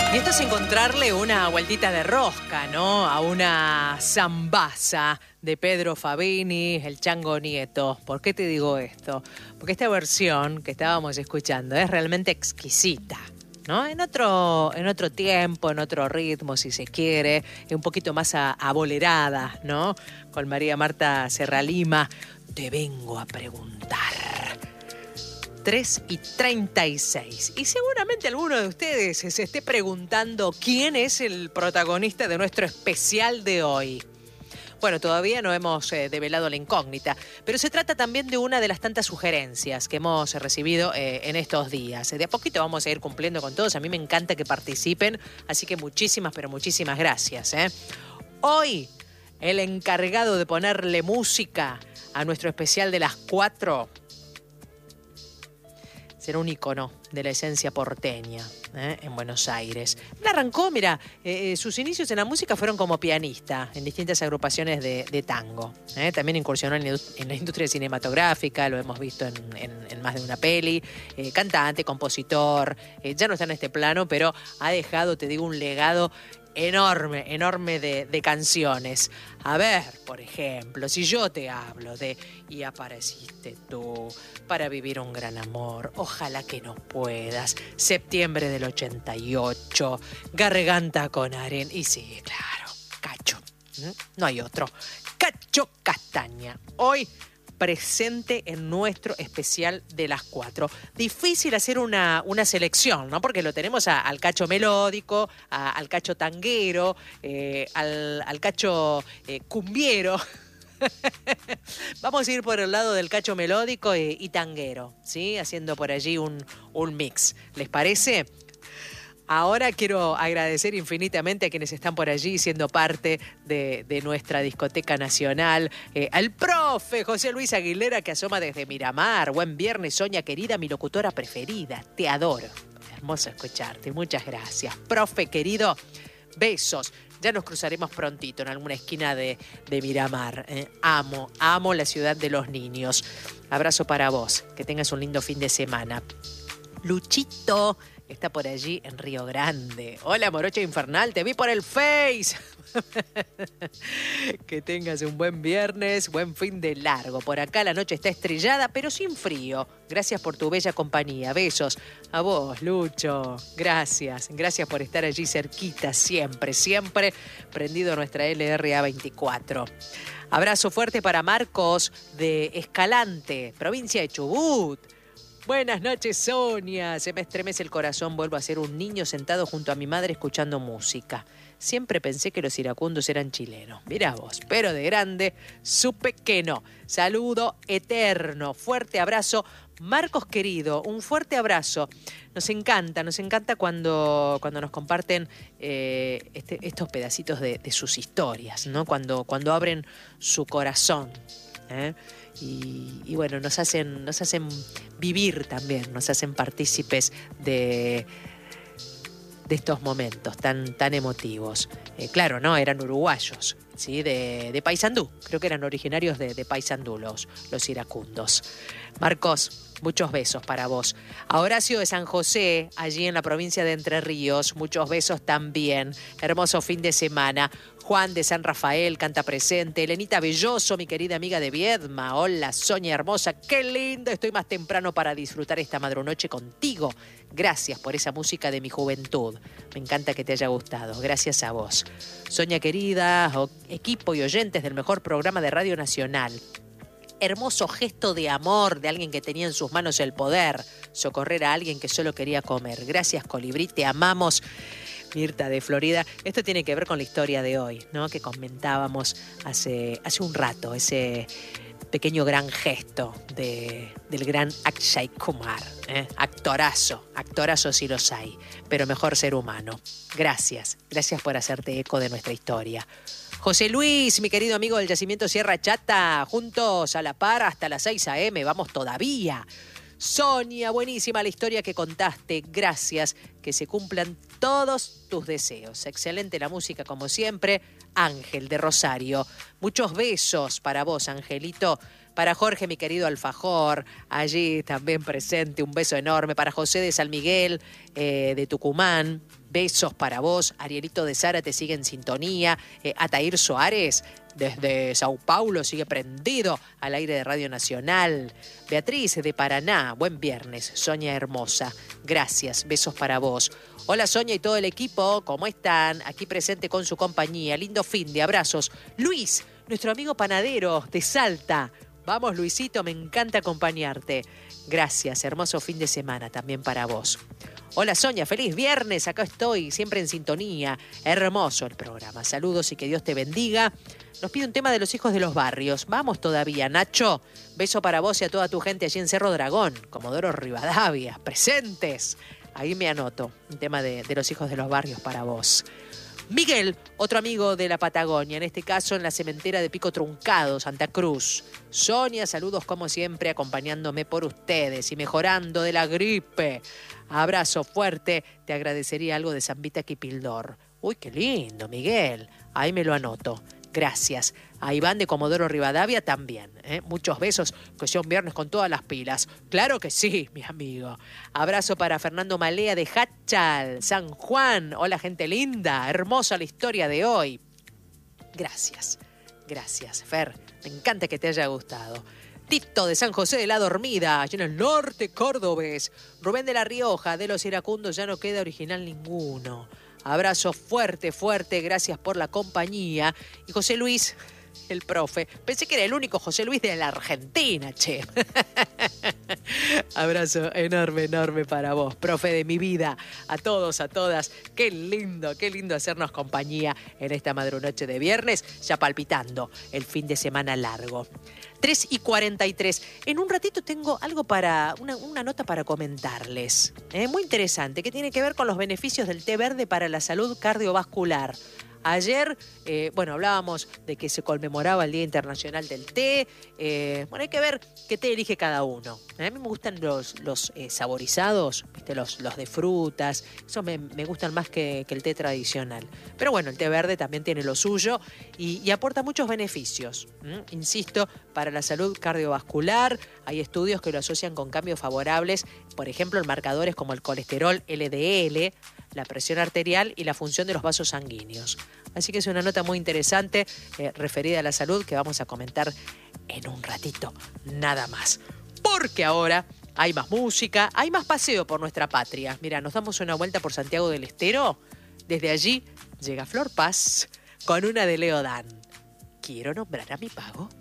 Y esto es encontrarle una vueltita de rosca, ¿no? A una zambaza de Pedro Fabini, el Chango Nieto. ¿Por qué te digo esto? Porque esta versión que estábamos escuchando es realmente exquisita, ¿no? En otro tiempo, en otro ritmo, si se quiere, un poquito más abolerada, ¿no? Con María Marta Serralima. Te vengo a preguntar. 3:36. Y seguramente alguno de ustedes se esté preguntando quién es el protagonista de nuestro especial de hoy. Bueno, todavía no hemos develado la incógnita, pero se trata también de una de las tantas sugerencias que hemos recibido en estos días. De a poquito vamos a ir cumpliendo con todos. A mí me encanta que participen, así que muchísimas, pero muchísimas gracias. Hoy, el encargado de ponerle música a nuestro especial de las 4 será un ícono de la esencia porteña en Buenos Aires. Él arrancó, mira, sus inicios en la música fueron como pianista en distintas agrupaciones de tango. También incursionó en la industria cinematográfica, lo hemos visto en más de una peli. Cantante, compositor, ya no está en este plano, pero ha dejado, te digo, un legado enorme de canciones. A ver, por ejemplo, si yo te hablo de Y apareciste tú, Para vivir un gran amor, Ojalá que no puedas, Septiembre del 88, Garganta con arena, y sí, claro, Cacho, no hay otro, Cacho Castaña, hoy presente en nuestro especial de las 4. Difícil hacer una selección, ¿no? Porque lo tenemos al Cacho melódico, al Cacho tanguero, al Cacho cumbiero. Vamos a ir por el lado del Cacho melódico y tanguero, ¿sí? Haciendo por allí un mix. ¿Les parece? Ahora quiero agradecer infinitamente a quienes están por allí siendo parte de nuestra discoteca nacional. Al profe José Luis Aguilera, que asoma desde Miramar. Buen viernes, Sonia querida, mi locutora preferida. Te adoro. Hermoso escucharte. Muchas gracias. Profe querido, besos. Ya nos cruzaremos prontito en alguna esquina de Miramar. Amo la ciudad de los niños. Abrazo para vos. Que tengas un lindo fin de semana. Luchito está por allí en Río Grande. Hola, Morocha Infernal, te vi por el Face. Que tengas un buen viernes, buen fin de largo. Por acá la noche está estrellada, pero sin frío. Gracias por tu bella compañía. Besos. A vos, Lucho. Gracias. Gracias por estar allí cerquita, siempre prendido a nuestra LRA 24. Abrazo fuerte para Marcos de Escalante, provincia de Chubut. Buenas noches, Sonia. Se me estremece el corazón. Vuelvo a ser un niño sentado junto a mi madre escuchando música. Siempre pensé que los iracundos eran chilenos. Mirá vos, pero de grande supe que no. Saludo eterno. Fuerte abrazo. Marcos querido, un fuerte abrazo. Nos encanta cuando nos comparten estos pedacitos de sus historias, ¿no? Cuando abren su corazón. Y bueno, nos hacen vivir también, nos hacen partícipes de estos momentos tan emotivos. Claro, ¿no? Eran uruguayos, ¿sí? De Paysandú, creo que eran originarios de Paysandú los iracundos. Marcos, muchos besos para vos. A Horacio de San José, allí en la provincia de Entre Ríos, muchos besos también. Hermoso fin de semana. Juan de San Rafael canta presente. Elenita Belloso, mi querida amiga de Viedma. Hola, Sonia hermosa. Qué lindo. Estoy más temprano para disfrutar esta madrunoche contigo. Gracias por esa música de mi juventud. Me encanta que te haya gustado. Gracias a vos. Sonia querida, equipo y oyentes del mejor programa de Radio Nacional. Hermoso gesto de amor de alguien que tenía en sus manos el poder. Socorrer a alguien que solo quería comer. Gracias, Colibrí. Te amamos. Mirta de Florida. Esto tiene que ver con la historia de hoy, ¿no? Que comentábamos hace un rato, ese pequeño gran gesto del gran Akshay Kumar. Actorazo si los hay, pero mejor ser humano. Gracias por hacerte eco de nuestra historia. José Luis, mi querido amigo del Yacimiento Sierra Chata, juntos a la par hasta las 6 a.m., vamos todavía. Sonia, buenísima la historia que contaste. Gracias, que se cumplan todos tus deseos. Excelente la música como siempre. Ángel de Rosario. Muchos besos para vos, Angelito. Para Jorge, mi querido alfajor, allí también presente, un beso enorme. Para José de San Miguel, de Tucumán, besos para vos. Arielito de Sara te sigue en sintonía. Atair Soares, desde Sao Paulo, sigue prendido al aire de Radio Nacional. Beatriz de Paraná, buen viernes. Sonia hermosa, gracias, besos para vos. Hola Sonia y todo el equipo, ¿cómo están? Aquí presente con su compañía, lindo fin de abrazos. Luis, nuestro amigo panadero de Salta. Vamos, Luisito, me encanta acompañarte. Gracias, hermoso fin de semana también para vos. Hola Sonia, feliz viernes, acá estoy, siempre en sintonía. Hermoso el programa, saludos y que Dios te bendiga. Nos pide un tema de los hijos de los barrios. Vamos todavía, Nacho. Beso para vos y a toda tu gente allí en Cerro Dragón. Comodoro Rivadavia, presentes. Ahí me anoto, un tema de los hijos de los barrios para vos. Miguel, otro amigo de la Patagonia, en este caso en la cementera de Pico Truncado, Santa Cruz. Sonia, saludos como siempre, acompañándome por ustedes y mejorando de la gripe. Abrazo fuerte, te agradecería algo de Zambita Kipildor. Uy, qué lindo, Miguel. Ahí me lo anoto. Gracias. A Iván de Comodoro Rivadavia también. Muchos besos, que sea un viernes con todas las pilas. Claro que sí, mi amigo. Abrazo para Fernando Malea de Hachal, San Juan. Hola, gente linda. Hermosa la historia de hoy. Gracias. Gracias, Fer. Me encanta que te haya gustado. Tito de San José de la Dormida, allí en el norte cordobés. Rubén de la Rioja, de los Iracundos, ya no queda original ninguno. Abrazo fuerte, fuerte, gracias por la compañía. Y José Luis, el profe. Pensé que era el único José Luis de la Argentina, che. Abrazo enorme, enorme para vos, profe de mi vida. A todos, a todas. Qué lindo hacernos compañía en esta madrunoche de viernes, ya palpitando el fin de semana largo. 3:43. En un ratito tengo algo para, una nota para comentarles. Muy interesante, que tiene que ver con los beneficios del té verde para la salud cardiovascular. Ayer, hablábamos de que se conmemoraba el Día Internacional del Té. Hay que ver qué té elige cada uno. A mí me gustan los saborizados, ¿viste? Los de frutas. Esos me gustan más que el té tradicional. Pero bueno, el té verde también tiene lo suyo y aporta muchos beneficios. Insisto, para la salud cardiovascular hay estudios que lo asocian con cambios favorables, por ejemplo, en marcadores como el colesterol LDL, la presión arterial y la función de los vasos sanguíneos. Así que es una nota muy interesante referida a la salud que vamos a comentar en un ratito, nada más. Porque ahora hay más música, hay más paseo por nuestra patria. Mira, nos damos una vuelta por Santiago del Estero. Desde allí llega Flor Paz con una de Leo Dan. Quiero nombrar a mi pago.